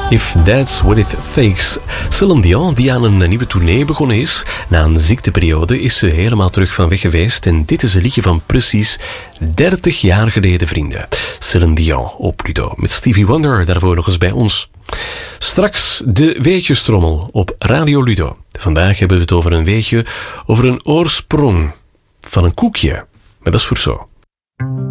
If That's What It Takes. Celine Dion, die aan een nieuwe tournee begonnen is. Na een ziekteperiode is ze helemaal terug van weg geweest. En dit is een liedje van precies 30 jaar geleden, vrienden. Celine Dion op Ludo. Met Stevie Wonder daarvoor nog eens bij ons. Straks de weetjestrommel op Radio Ludo. Vandaag hebben we het over een weetje over een oorsprong van een koekje. Maar dat is voor zo.